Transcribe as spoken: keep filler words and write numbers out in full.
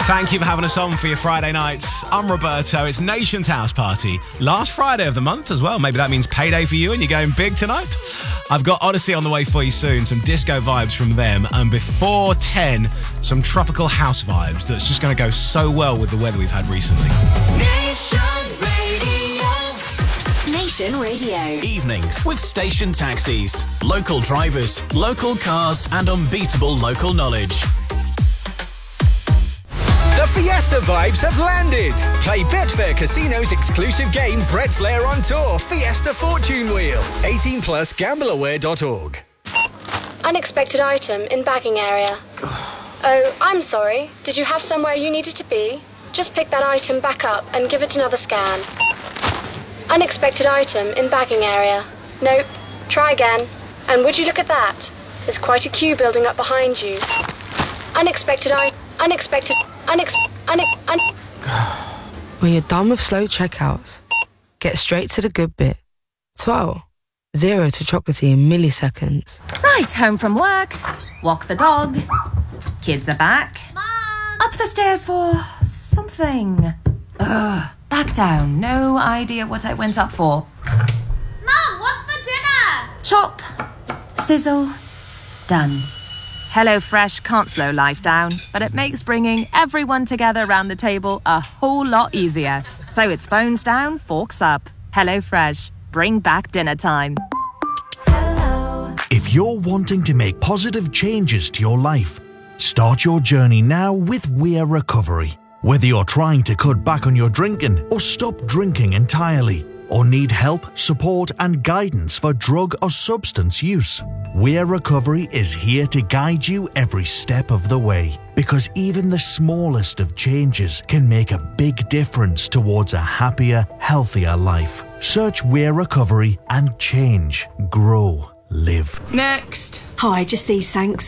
Thank you for having us on for your Friday nights. I'm Roberto. It's Nation's House Party. Last Friday of the month as well. Maybe that means payday for you and you're going big tonight. I've got Odyssey on the way for you soon. Some disco vibes from them. And before ten, some tropical house vibes that's just going to go so well with the weather we've had recently. Nation Radio. Nation Radio. Evenings with station taxis, local drivers, local cars and unbeatable local knowledge. The Fiesta vibes have landed. Play Betfair Casino's exclusive game Breadflair on Tour Fiesta Fortune Wheel. eighteen plus gamble aware dot org. Unexpected item in bagging area. Oh, I'm sorry. Did you have somewhere you needed to be? Just pick that item back up and give it another scan. Unexpected item in bagging area. Nope. Try again. And would you look at that? There's quite a queue building up behind you. Unexpected item. Unexpected. Unex... Une... Un... When you're done with slow checkouts, get straight to the good bit. twelve. Zero to chocolatey in milliseconds. Right, home from work. Walk the dog. Kids are back. Mom! Up the stairs for something. Ugh. Back down. No idea what I went up for. Mom, what's for dinner? Chop. Sizzle. Done. HelloFresh can't slow life down, but it makes bringing everyone together around the table a whole lot easier. So it's phones down, forks up. HelloFresh. Bring back dinner time. If you're wanting to make positive changes to your life, start your journey now with Weir Recovery. Whether you're trying to cut back on your drinking or stop drinking entirely, or need help, support and guidance for drug or substance use, Weir Recovery is here to guide you every step of the way, because even the smallest of changes can make a big difference towards a happier, healthier life. Search Weir Recovery and change, grow, live. Next. Hi, just these, thanks.